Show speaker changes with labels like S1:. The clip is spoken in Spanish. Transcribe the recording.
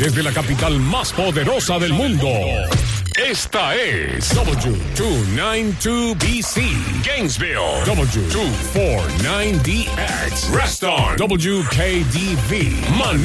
S1: desde la capital más poderosa del mundo. Esta es W292BC, Gainesville, W249DX, Reston, WKDV,